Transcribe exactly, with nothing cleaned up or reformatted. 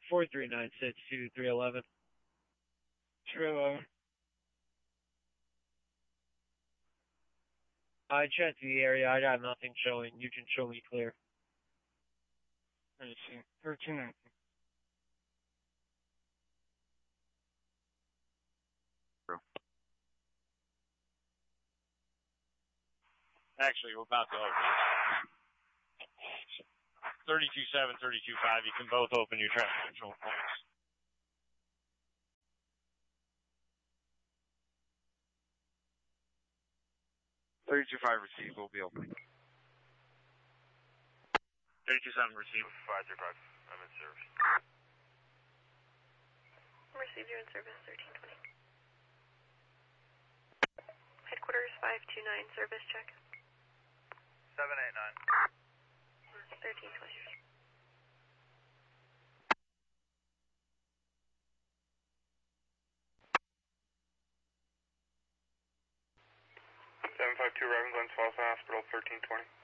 four three nine six two three eleven. three eleven. I checked the area. I got nothing showing. You can show me clear. Let me see. thirteen nineteen. Actually, we're about to open. thirty-two seven, thirty-two five, you can both open your traffic control points. thirty-two five receive, we'll be opening. thirty-two seven receive. five three five, I'm in service. Received, you're in service, thirteen twenty. Headquarters five two nine, service check. seven eight nine. thirteen twenty. seven five two, Raven Glen Falls Hospital, thirteen twenty.